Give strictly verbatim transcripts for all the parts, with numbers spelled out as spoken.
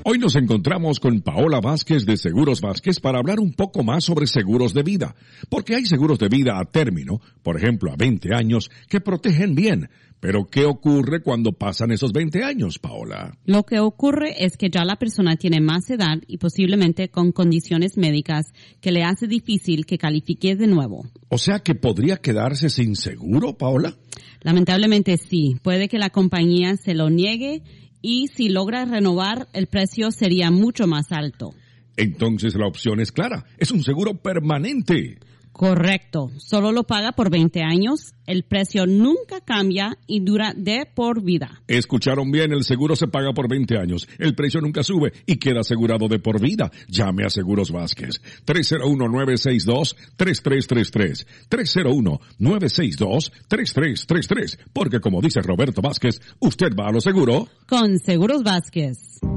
Hoy nos encontramos con Paola Vázquez de Seguros Vázquez para hablar un poco más sobre seguros de vida. Porque hay seguros de vida a término, por ejemplo a veinte años, que protegen bien. Pero ¿qué ocurre cuando pasan esos veinte años, Paola? Lo que ocurre es que ya la persona tiene más edad y posiblemente con condiciones médicas que le hace difícil que califique de nuevo. O sea que podría quedarse sin seguro, Paola. Lamentablemente sí. Puede que la compañía se lo niegue y si logra renovar, el precio sería mucho más alto. Entonces la opción es clara. Es un seguro permanente. Correcto. Solo lo paga por veinte años. El precio nunca cambia y dura de por vida. Escucharon bien, el seguro se paga por veinte años. El precio nunca sube y queda asegurado de por vida. Llame a Seguros Vázquez. tres cero uno, nueve seis dos, tres tres tres tres. tres cero uno, nueve seis dos, tres tres tres tres. Porque como dice Roberto Vázquez, usted va a lo seguro con Seguros Vázquez.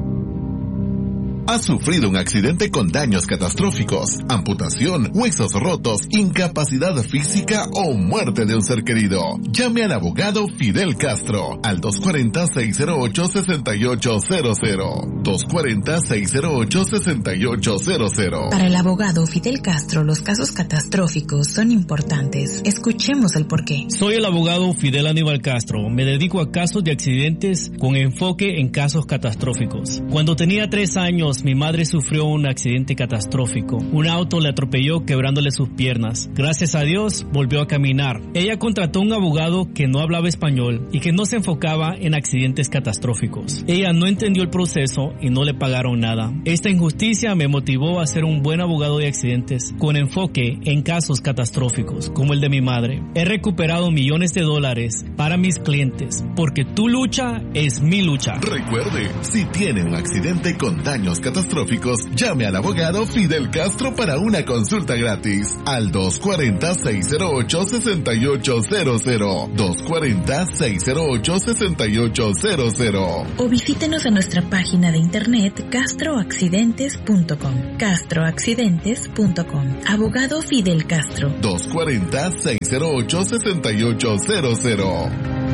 ¿Has sufrido un accidente con daños catastróficos, amputación, huesos rotos, incapacidad física o muerte de un ser querido? Llame al abogado Fidel Castro al dos cuatro cero, seis cero ocho, seis ocho cero cero. dos cuatro cero, seis cero ocho, seis ocho cero cero. Para el abogado Fidel Castro, los casos catastróficos son importantes. Escuchemos el porqué. Soy el abogado Fidel Aníbal Castro. Me dedico a casos de accidentes con enfoque en casos catastróficos. Cuando tenía tres años, mi madre sufrió un accidente catastrófico. Un auto le atropelló quebrándole sus piernas. Gracias a Dios, volvió a caminar. Ella contrató un abogado que no hablaba español y que no se enfocaba en accidentes catastróficos. Ella no entendió el proceso y no le pagaron nada. Esta injusticia me motivó a ser un buen abogado de accidentes con enfoque en casos catastróficos, como el de mi madre. He recuperado millones de dólares para mis clientes, porque tu lucha es mi lucha. Recuerde, si tiene un accidente con daños catastróficos, llame al abogado Fidel Castro para una consulta gratis al dos cuatro cero, seis cero ocho, seis ocho cero cero. dos cuatro cero, seis cero ocho, seis ocho cero cero. O visítenos a nuestra página de internet castro accidentes punto com. castro accidentes punto com. Abogado Fidel Castro. dos cuatro cero, seis cero ocho, seis ocho cero cero.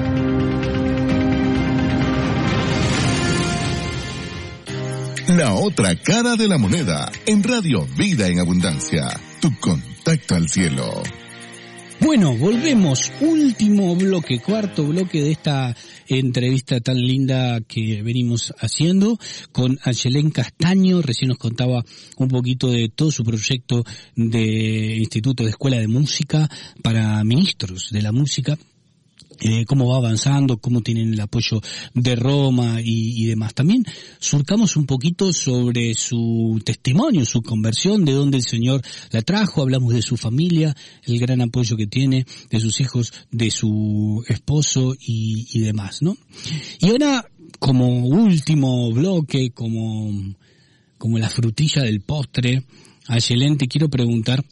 La otra cara de la moneda, en Radio Vida en Abundancia, tu contacto al cielo. Bueno, volvemos, último bloque, cuarto bloque de esta entrevista tan linda que venimos haciendo con Ayelén Castaño. Recién nos contaba un poquito de todo su proyecto de Instituto de Escuela de Música para ministros de la música. Eh, cómo va avanzando, cómo tienen el apoyo de Roma y, y demás. También surcamos un poquito sobre su testimonio, su conversión, de dónde el Señor la trajo, hablamos de su familia, el gran apoyo que tiene, de sus hijos, de su esposo y, y demás, ¿no? Y ahora, como último bloque, como, como la frutilla del postre, Ayelén, te quiero preguntar,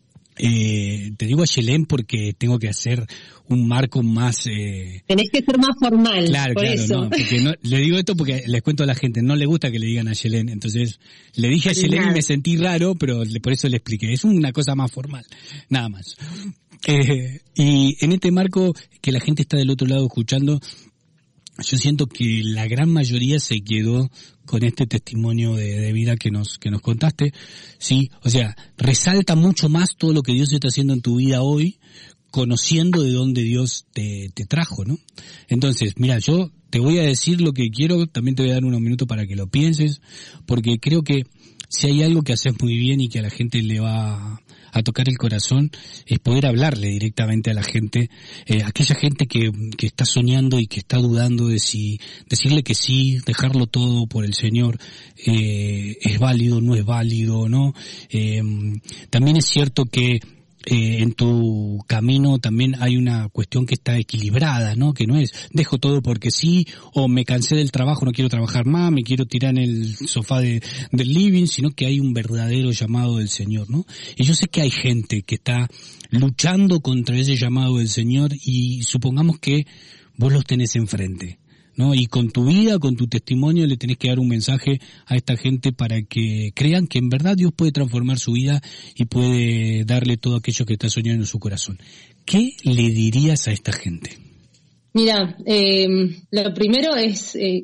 Eh, te digo Ayelén porque tengo que hacer un marco más... Eh... Tenés que ser más formal, claro, por claro, eso. No, porque no, le digo esto porque les cuento a la gente, no le gusta que le digan Ayelén, entonces le dije Ayelén y me sentí raro, pero por eso le expliqué, es una cosa más formal, nada más. Eh, y en este marco que la gente está del otro lado escuchando, yo siento que la gran mayoría se quedó con este testimonio de, de vida que nos que nos contaste, sí, o sea, resalta mucho más todo lo que Dios está haciendo en tu vida hoy, conociendo de dónde Dios te, te trajo, ¿no? Entonces, mira, yo te voy a decir lo que quiero, también te voy a dar unos minutos para que lo pienses, porque creo que si hay algo que haces muy bien y que a la gente le va a tocar el corazón, es poder hablarle directamente a la gente, eh, aquella gente que, que está soñando y que está dudando de si decirle que sí, dejarlo todo por el Señor, eh, es válido, no es válido, ¿no? Eh, también es cierto que Eh, en tu camino también hay una cuestión que está equilibrada, ¿no? Que no es dejo todo porque sí, o me cansé del trabajo, no quiero trabajar más, me quiero tirar en el sofá de, del living, sino que hay un verdadero llamado del Señor, ¿no? Y yo sé que hay gente que está luchando contra ese llamado del Señor y supongamos que vos los tenés enfrente, ¿no? Y con tu vida, con tu testimonio, le tenés que dar un mensaje a esta gente para que crean que en verdad Dios puede transformar su vida y puede darle todo aquello que está soñando en su corazón. ¿Qué le dirías a esta gente? Mira, eh, lo primero es, eh,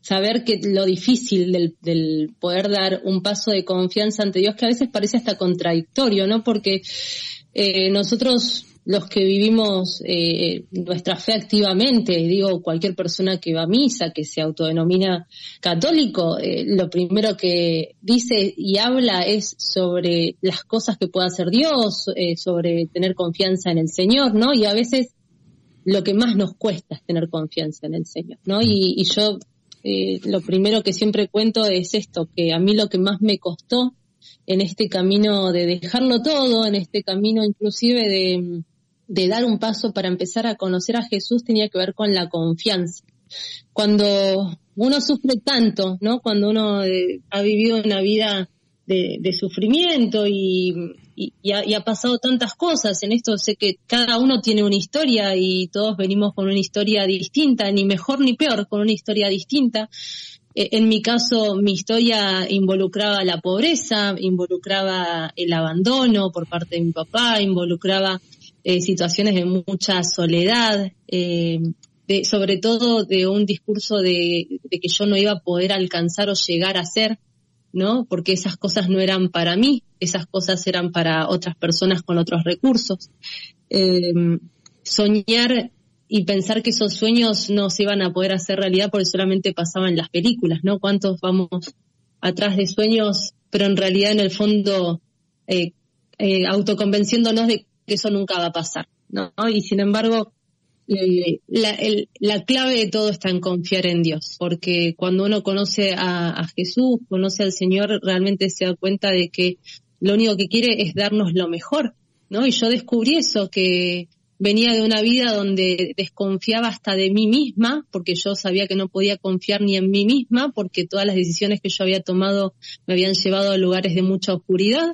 saber que lo difícil del, del poder dar un paso de confianza ante Dios, que a veces parece hasta contradictorio, ¿no? Porque eh, nosotros, los que vivimos eh, nuestra fe activamente, digo, cualquier persona que va a misa, que se autodenomina católico, eh, lo primero que dice y habla es sobre las cosas que puede hacer Dios, eh, sobre tener confianza en el Señor, ¿no? Y a veces lo que más nos cuesta es tener confianza en el Señor, ¿no? Y, y yo eh, lo primero que siempre cuento es esto, que a mí lo que más me costó en este camino de dejarlo todo, en este camino inclusive de, de dar un paso para empezar a conocer a Jesús, tenía que ver con la confianza. Cuando uno sufre tanto, ¿no? Cuando uno eh, ha vivido una vida de, de sufrimiento y, y, y, ha, y ha pasado tantas cosas en esto, sé que cada uno tiene una historia y todos venimos con una historia distinta, ni mejor ni peor, con una historia distinta. En mi caso, mi historia involucraba la pobreza, involucraba el abandono por parte de mi papá, involucraba eh, situaciones de mucha soledad, eh, de, sobre todo de un discurso de, de que yo no iba a poder alcanzar o llegar a ser, ¿no? Porque esas cosas no eran para mí, esas cosas eran para otras personas con otros recursos. Eh, soñar y pensar que esos sueños no se iban a poder hacer realidad porque solamente pasaban en las películas, ¿no? ¿Cuántos vamos atrás de sueños, pero en realidad en el fondo eh, eh, autoconvenciéndonos de que eso nunca va a pasar, ¿no? Y sin embargo, eh, la, el, la clave de todo está en confiar en Dios, porque cuando uno conoce a, a Jesús, conoce al Señor, realmente se da cuenta de que lo único que quiere es darnos lo mejor, ¿no? Y yo descubrí eso, que venía de una vida donde desconfiaba hasta de mí misma, porque yo sabía que no podía confiar ni en mí misma, porque todas las decisiones que yo había tomado me habían llevado a lugares de mucha oscuridad,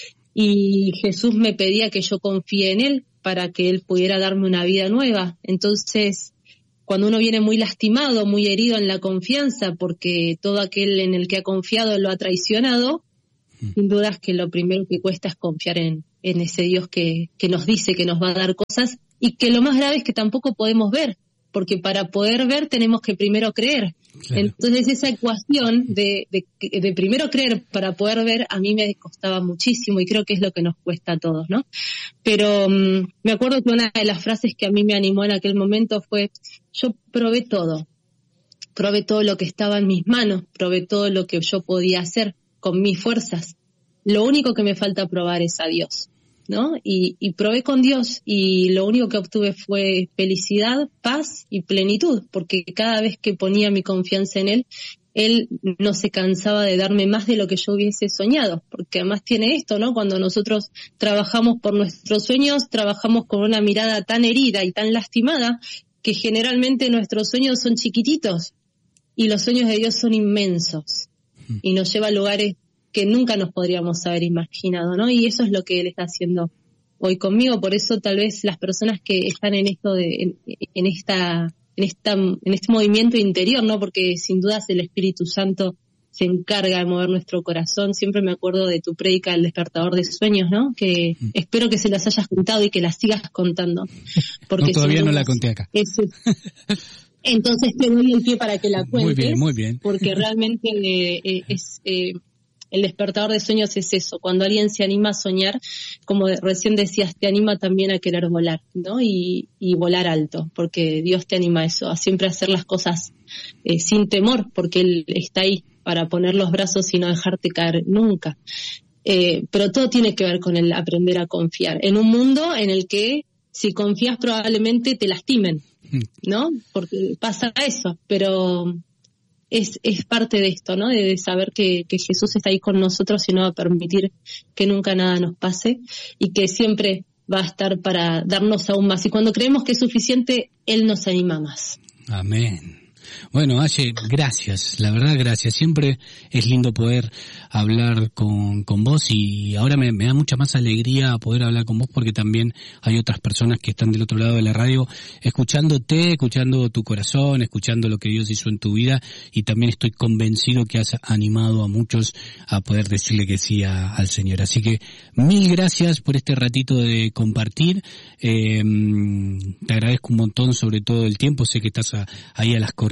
y Jesús me pedía que yo confíe en Él para que Él pudiera darme una vida nueva. Entonces, cuando uno viene muy lastimado, muy herido en la confianza, porque todo aquel en el que ha confiado lo ha traicionado, sin dudas que lo primero que cuesta es confiar en en ese Dios que, que nos dice que nos va a dar cosas, y que lo más grave es que tampoco podemos ver, porque para poder ver tenemos que primero creer. Claro. Entonces esa ecuación de, de, de primero creer para poder ver a mí me costaba muchísimo, y creo que es lo que nos cuesta a todos, ¿no? Pero um, me acuerdo que una de las frases que a mí me animó en aquel momento fue: yo probé todo, probé todo lo que estaba en mis manos, probé todo lo que yo podía hacer con mis fuerzas. Lo único que me falta probar es a Dios, ¿no? Y, y probé con Dios, y lo único que obtuve fue felicidad, paz y plenitud, porque cada vez que ponía mi confianza en Él, Él no se cansaba de darme más de lo que yo hubiese soñado, porque además tiene esto, ¿no? Cuando nosotros trabajamos por nuestros sueños, trabajamos con una mirada tan herida y tan lastimada, que generalmente nuestros sueños son chiquititos, y los sueños de Dios son inmensos, y nos lleva a lugares que nunca nos podríamos haber imaginado, ¿no? Y eso es lo que Él está haciendo hoy conmigo. Por eso tal vez las personas que están en esto de, en, en esta, en esta, en este movimiento interior, ¿no? Porque sin dudas el Espíritu Santo se encarga de mover nuestro corazón. Siempre me acuerdo de tu prédica, El despertador de sueños, ¿no? Que mm. espero que se las hayas contado y que las sigas contando. Porque no, todavía no la conté acá. Es, entonces te doy el pie para que la cuentes. Muy bien, muy bien. Porque realmente eh, es... Eh, El despertador de sueños es eso, cuando alguien se anima a soñar, como recién decías, te anima también a querer volar, ¿no? Y, y volar alto, porque Dios te anima a eso, a siempre hacer las cosas eh, sin temor, porque Él está ahí para poner los brazos y no dejarte caer nunca. Eh, pero todo tiene que ver con el aprender a confiar, en un mundo en el que si confías probablemente te lastimen, ¿no? Porque pasa eso, pero... Es, es parte de esto, ¿no? De, de saber que, que Jesús está ahí con nosotros y no va a permitir que nunca nada nos pase, y que siempre va a estar para darnos aún más. Y cuando creemos que es suficiente, Él nos anima más. Amén. Bueno, Aye, gracias, la verdad gracias. Siempre es lindo poder hablar con, con vos, y ahora me, me da mucha más alegría poder hablar con vos, porque también hay otras personas que están del otro lado de la radio escuchándote, escuchando tu corazón, escuchando lo que Dios hizo en tu vida, y también estoy convencido que has animado a muchos a poder decirle que sí a, al Señor. Así que mil gracias por este ratito de compartir. Eh, te agradezco un montón, sobre todo el tiempo. Sé que estás a, ahí a las corridas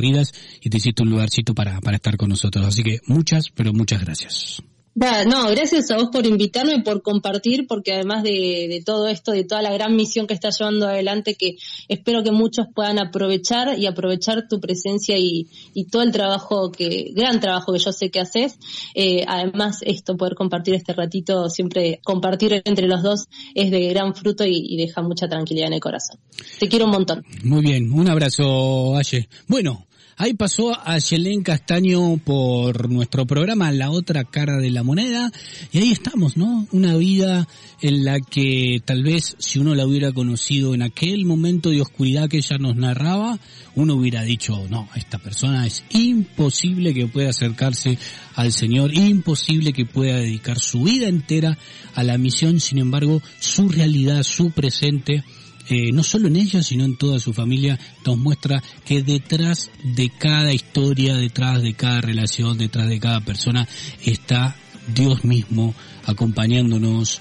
vidas y te hiciste un lugarcito para, para estar con nosotros. Así que muchas, pero muchas gracias. No, gracias a vos por invitarme y por compartir, porque además de, de todo esto, de toda la gran misión que estás llevando adelante, que espero que muchos puedan aprovechar y aprovechar tu presencia y, y todo el trabajo, que gran trabajo que yo sé que haces, eh, además esto, poder compartir este ratito, siempre compartir entre los dos es de gran fruto y, y deja mucha tranquilidad en el corazón. Te quiero un montón. Muy bien, un abrazo, Aye. Bueno, ahí pasó Ayelén Castaño por nuestro programa La Otra Cara de la Moneda, y ahí estamos, ¿no? Una vida en la que tal vez si uno la hubiera conocido en aquel momento de oscuridad que ella nos narraba, uno hubiera dicho, no, esta persona es imposible que pueda acercarse al Señor, imposible que pueda dedicar su vida entera a la misión. Sin embargo, su realidad, su presente, Eh, no solo en ella, sino en toda su familia, nos muestra que detrás de cada historia, detrás de cada relación, detrás de cada persona, está Dios mismo acompañándonos,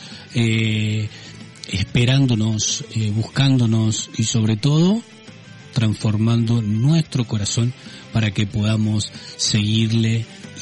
eh, esperándonos, eh, buscándonos y sobre todo transformando nuestro corazón para que podamos seguirle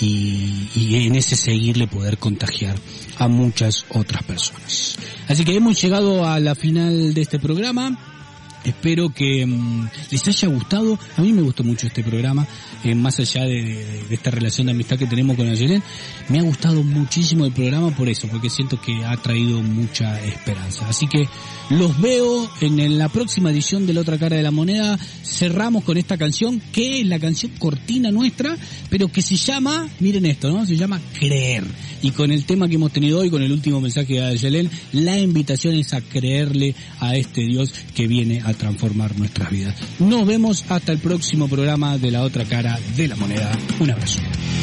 y, y en ese seguirle poder contagiar a muchas otras personas. Así que hemos llegado a la final de este programa. Espero que um, les haya gustado. A mí me gustó mucho este programa, eh, más allá de, de, de esta relación de amistad que tenemos con Ayelén. Me ha gustado muchísimo el programa por eso, porque siento que ha traído mucha esperanza. Así que los veo en, en la próxima edición de La Otra Cara de la Moneda. Cerramos con esta canción, que es la canción cortina nuestra, pero que se llama, miren esto, ¿no? Se llama Creer. Y con el tema que hemos tenido hoy, con el último mensaje de Ayelén, la invitación es a creerle a este Dios que viene a transformar nuestras vidas. Nos vemos hasta el próximo programa de La Otra Cara de la Moneda. Un abrazo.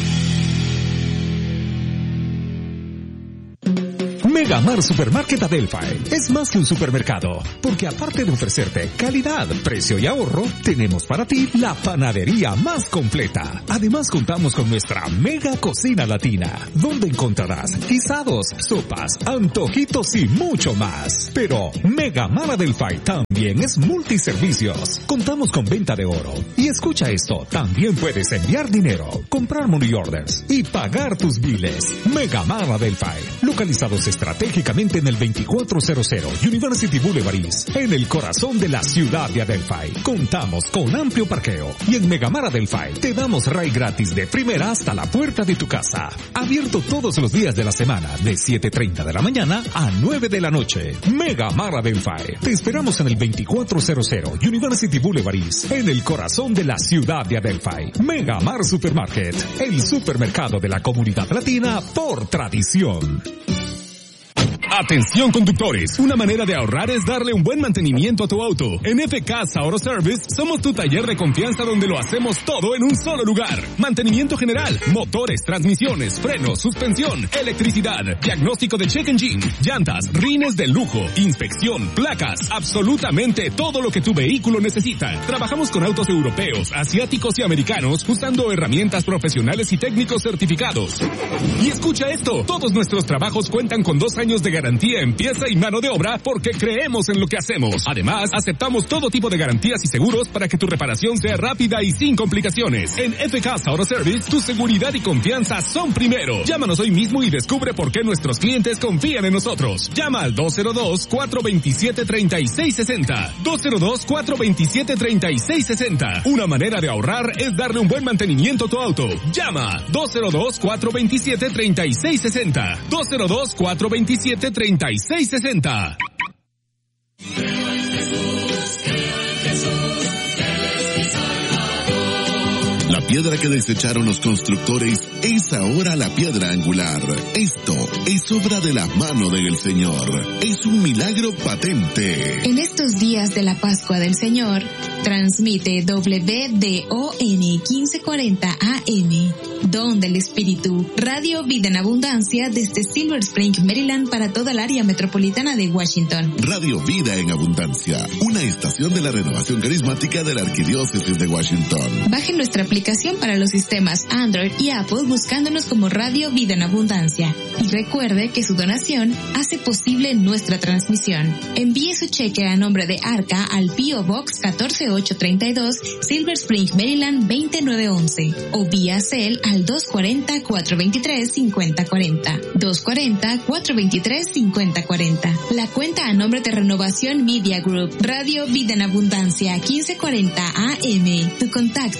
Megamar Supermarket Adelphi es más que un supermercado, porque aparte de ofrecerte calidad, precio y ahorro, tenemos para ti la panadería más completa. Además contamos con nuestra mega cocina latina, donde encontrarás guisados, sopas, antojitos y mucho más. Pero Megamar Adelphi también es multiservicios. Contamos con venta de oro. Y escucha esto, también puedes enviar dinero, comprar money orders y pagar tus biles. Megamar Adelphi, localizados estratégicamente en el veinticuatro cero cero University Boulevard East, en el corazón de la ciudad de Adelphi. Contamos con amplio parqueo y en Megamar Adelphi te damos ride gratis de primera hasta la puerta de tu casa. Abierto todos los días de la semana de siete treinta de la mañana a nueve de la noche. Megamar Adelphi. Te esperamos en el veinticuatro cero cero University Boulevard East, en el corazón de la ciudad de Adelphi. Megamar Supermarket, el supermercado de la comunidad latina por tradición. Atención conductores, una manera de ahorrar es darle un buen mantenimiento a tu auto. En F K Auto Service somos tu taller de confianza donde lo hacemos todo en un solo lugar. Mantenimiento general, motores, transmisiones, frenos, suspensión, electricidad, diagnóstico de check engine, llantas, rines de lujo, inspección, placas, absolutamente todo lo que tu vehículo necesita. Trabajamos con autos europeos, asiáticos y americanos usando herramientas profesionales y técnicos certificados. Y escucha esto, todos nuestros trabajos cuentan con dos años de garantía en pieza y mano de obra porque creemos en lo que hacemos. Además, aceptamos todo tipo de garantías y seguros para que tu reparación sea rápida y sin complicaciones. En F K Auto Service, tu seguridad y confianza son primero. Llámanos hoy mismo y descubre por qué nuestros clientes confían en nosotros. Llama al dos cero dos, cuatro dos siete, tres seis seis cero. dos cero dos, cuatro dos siete, tres seis seis cero. Una manera de ahorrar es darle un buen mantenimiento a tu auto. Llama dos cero dos, cuatro dos siete, tres seis seis cero. dos cero dos, cuatro dos siete, tres seis seis cero. La piedra que desecharon los constructores es ahora la piedra angular. Esto es obra de la mano del Señor. Es un milagro patente. En estos días de la Pascua del Señor, transmite W D O N quince cuarenta A M. don del espíritu. Radio Vida en Abundancia desde Silver Spring, Maryland, para toda el área metropolitana de Washington. Radio Vida en Abundancia, una estación de la renovación carismática de la Arquidiócesis de Washington. Baje nuestra aplicación para los sistemas Android y Apple buscándonos como Radio Vida en Abundancia. Y recuerde que su donación hace posible nuestra transmisión. Envíe su cheque a nombre de Arca al P O Box catorce mil ochocientos treinta y dos, Silver Spring, Maryland veintinueve once, o vía Cel al dos cuarenta, cuatrocientos veintitrés, cincuenta cuarenta, dos cuarenta, cuatrocientos veintitrés, cincuenta cuarenta. La cuenta a nombre de Renovación Media Group, Radio Vida en Abundancia, quince cuarenta A M. Tu contacto